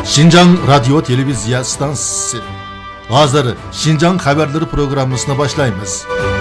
Şinjan Radyo Televizya Stansiyası. Hazır Şinjan Haberleri programmasına başlayınız.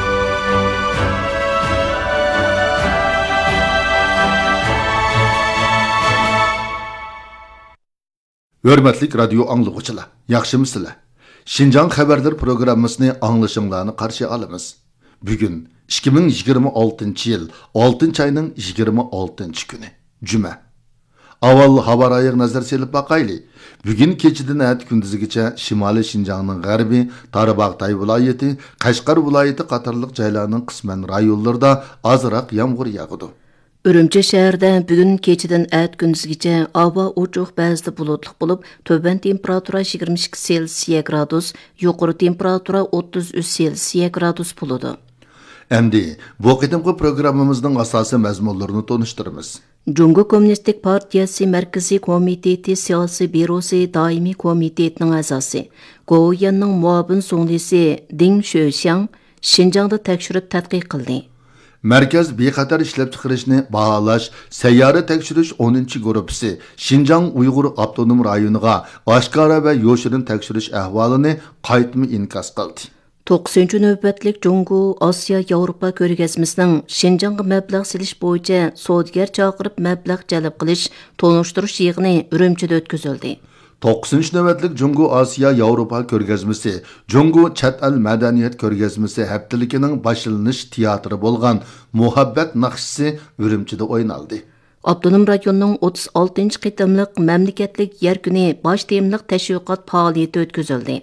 Hürmetlik radyo anlıqçılar, yaxşımısınlar? Şinjan Haberleri programmasını anlaşımlarını karşı alımız. Bugün 2026 yıl 6 ayının 26 günü. Cuma. Aval haber ayıq nazar selip bakaylı. Bugün keçidin ət gündüzgüçe Şimali Şinjan'ın g'arbi, Tarabağtay vilayeti, Qashqar vilayeti qatarlıq jaylarının qismen rayonlarda azıрақ yağmur yağıdı. Ürümçi şəhərdə bugün keçidin ət gündüzgüçe hava uçuq bəzdə bulutluq bulub, töbən temperatura 22 Selsiya gradus, yuqarı temperatura 33 Selsiya gradus buludu. Endi bu qitimqi programımızın asası məzmunlarını tonuşturumuz. Cungo Kommunistik Partiyası Mərkəzi Komiteti Siyasi Bürosu Daimi Komitetinin azası, Goyanның muavin so'nglisi Ding Shuxiang Şinjanda tekshirib tadqiq qildi. Merkez bexatar ishlab chiqarishni baholash sayyora tekshirish 10-chi guruhi Şinjan Uyg'ur avtonom rayoniga oshkora va yoshirin tekshirish ahvolini qaytma inkas qildi. 9-cü növbətlik Cungo Asiya Avropa ko'rgazmasining Şinjanga mablag' silish bo'yicha savdogar chaqirib mablag' jalb qilish, tonishtirish yig'ini Urumchida o'tkazildi. 9-cü növbətlik Cungo Asiya Avropa ko'rgazmasi, Cungo chet el madaniyat ko'rgazmasi haftaligining boshlanish teatri bo'lgan Muhabbat naqshisi Urumchida o'ynaldi. Abdunum rayonining 36-cı qitimliq mamlakatlik yer kuni bosh temliq tashviqot faoliyati o'tkazildi.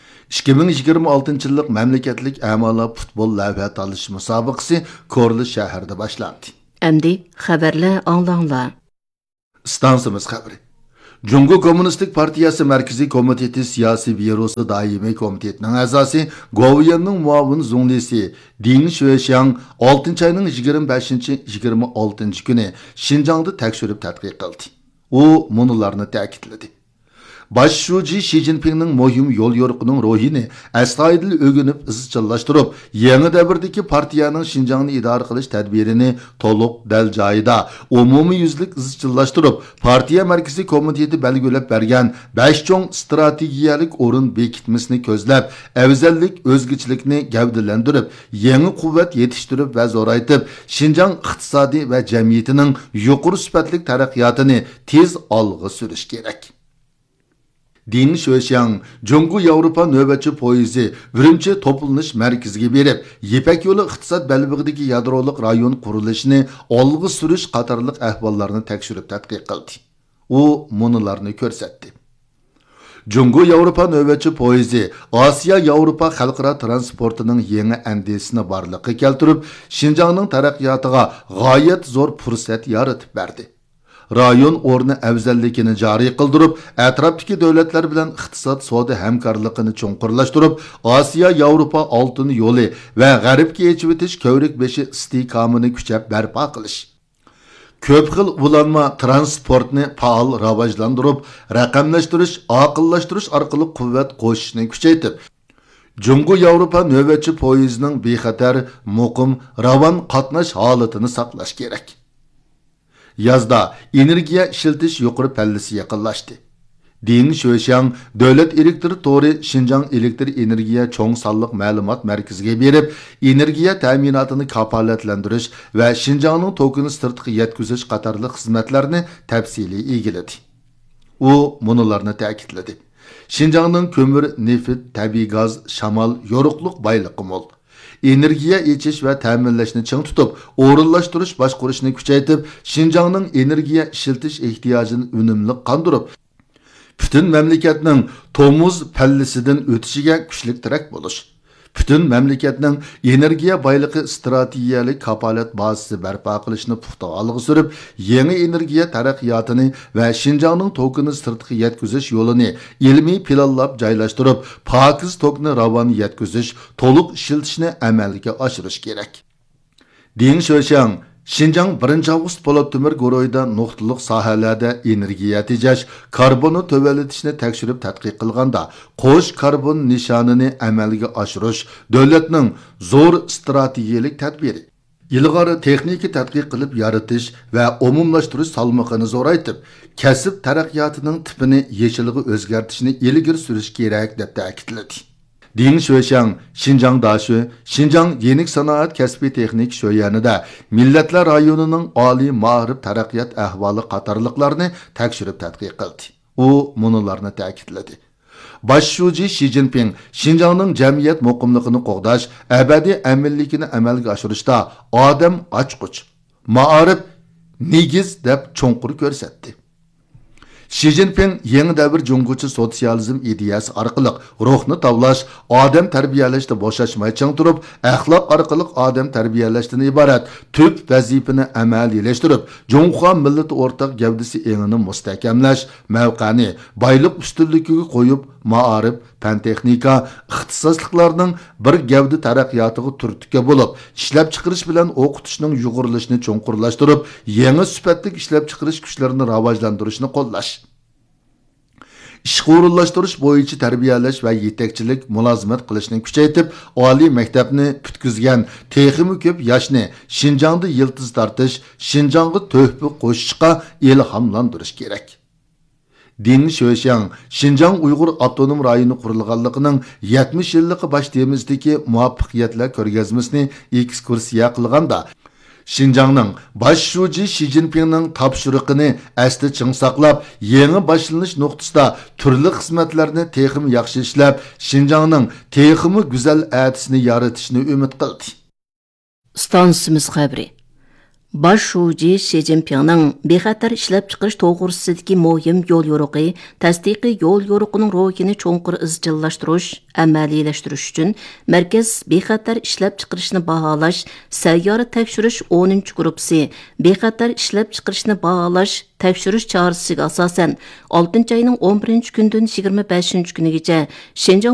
2026 yıllık memleketlik amala futbol lavha tanlash musobaqasi Korli shahrida boshlandi. Endi xabarlar anglanglar. Stansimiz xabari. Cungo Kommunistik Partiyasi Mərkəzi Komiteti Siyasi Bürosu Daimi Komitetining a'zosi Goviyanның muavin zunglisi Ding Shuxiang 6 ayının 25-26 günü Şinjanda tekshirib tadqiq qildi. U munularni ta'kidladi. Baş Şuji Xi Jinpingning muhim yo'l yo'riqining ruhini astoydil o'rganib izchillashtirib, yangi davrdagi partiyaning Şinjanni idora qilish tadbirini to'liq dal joyida umumiy yuzlik izchillashtirib, partiya markaziy komiteti belgilab bergan 5 cho'ng strategiyalik o'rin bekitmasini ko'zlab, afzallik o'zgachilikni gavdalantirib, yangi quvvat yetishtirib va zo'raytib, Şinjan iqtisodiy va jamiyatining yuqori sifatli taraqqiyotini tez olg'a surish kerak. Ding Shuxiang Cungo Avropa növbətçi poyezi Urumchi to'planish markaziga berib, Yepak yo'li iqtisod balbig'idagi yadroliq rayon qurilishini olg'a surish qatorliq ahvollarni tekshirib tadqiq qildi. U munolarni ko'rsatdi. Cungo Avropa növbətçi poyezi Asiya Avropa xalqaro transportining yangi andisini borliqqa keltirib, Şinjanning taraqqiyotiga g'oyat zo'r fursat yaratib berdi. Rayon o'rni afzalligini joriy qildirib, atrofdagi davlatlar bilan iqtisod savdo hamkorligini cho'nqurlashtirib, Osiyo Yevropa oltin yo'li va g'arbga yechib o'tish ko'rik beshi istiqomini kuchab barpo qilish. Ko'p xil ulanma transportni faol rivojlantirib, raqamlashtirish, aqllashtirish orqali quvvat qo'shishni kuchaytirib, Cungo Avropa navbatchi poyezining bexatar, muqim, ravon qatnash holatini saqlash kerak. Yazda energiya ishiltish yuqori pallasi yaqinlashdi. Ding Shuxiang davlat elektr to'ri Şinjan elektr energiya cho'ng sonliq ma'lumot markaziga berib, energiya ta'minotini kafolatlantirish va Şinjanning tokini sirtqi yetkazish qatorli xizmatlarni tafsiliy egiladi. U munolarni ta'kidladi. Şinjanning ko'mir, neft, tabiiy gaz, shamol, yo'riqliq boyligi mo'l. Energiya echish va ta'minlashni ching tutib, o'rinlashtirish boshqarishni kuchaytirib, Şinjanning energiya ishiltish ehtiyojini unumli qondirib, butun mamlakatning tomuz pallasidan o'tishiga kuchli tirak bo'lish. Butun mamlakatning energiya boyligi strategiyalik kafolat bazasi barpo qilishni puxta olg'a surib, yangi energiya taraqqiyotini va Şinjanning tokini sirtqi yetkazish yo'lini ilmiy planlab joylashtirib, pokiz tokni ravon yetkazish, to'liq ishiltishni amalga oshirish kerak. Ding Shuxiang Şinjan 1 avgust Po'lat Temir guruhida nuqtaliq sohalarda energiya tejash, karbonni tövaletishni tekshirib tadqiq qilganda, qo'sh karbon nishonini amalga oshirish davlatning zo'r strategiyalik tadbiri. ilg'ori texnika tadqiq qilib yaratish va umumlashtirish salmoqini zo'raytib, kasb taraqqiyotining tipini yeshilga o'zgartishni ilgari surish kerak deb ta'kidladi. Ding Shuoxiang Xinjiang Dashi, Xinjiang Yenik Sanoat Kasbiy Texnik Sho'yanida Millatlar rayonining oliy ma'rif taraqqiyot ahvoli qatorliqlarni tekshirib tadqiq qildi. U munolarni ta'kidladi. Baş Shuji Xi Jinping Xinjiangning jamiyat muqimligini qo'g'dash, abadiy aminlikini amalga oshirishda odam ochquch, ma'arif negiz deb cho'nqur ko'rsatdi. Xi Jinping yangi davr Junguchi sotsializm ideyasi orqali ruhni tavlash, odam tarbiyalashda bo'shashmay ching turib, axloq orqali odam tarbiyalashdan iborat tub vazifani amaliyleştirib, Junxo millati o'rtaq gavdasi engini mustahkamlash, mavqani boylik ustunligiga qo'yib, ma'arif, fan texnika, ixtisosliklarning bir gavda taraqqiyotiga turtki bo'lib, ishlab chiqarish bilan o'qitishning yugurilishini cho'nqurlashtirib, yangi sifatli ishlab chiqarish kuchlarini rivojlantirishni qo'llash. İşqi o'rinlashtirish bo'yicha tarbiyalash va yetakchilik mulozimat qilishni kuchaytirib, oliy maktabni bitkizgan texmi ko'p yoshni Xinjiangda yildiz tortish, Xinjiangga to'hfa qo'shishga ilhomlantirish kerak. Ding Shuoxiang Xinjiang Uyg'ur avtonom rayoni qurilganligining 70 yillik bosh temizdagi muvaffaqiyatlar ko'rgazmasini ekskursiya qilganda Xinjiangning Baş Shuji Xi Jinpingning topshiriqini asli ching saqlab, yangi boshlanish nuqtasida turli xizmatlarni texim yaxshi ishlab, Xinjiangning teximi go'zal atisini yaratishni umid qildi. Stansimiz xabari. Baş Shuji Xi Jinpingning bexatar ishlab chiqarish to'g'risidagi muhim yo'l yo'riqi, tasdiqi yo'l yo'riqining ro'yini cho'nqur izchillashtirish, amaliylashtirish uchun markaz bexatar ishlab chiqarishni baholash, sayyora tekshirish 10 guruhi bexatar ishlab chiqarishni baholash, tekshirish chorasiga asosan 6 oyning 11 kundan 25 kunigacha Xinjiang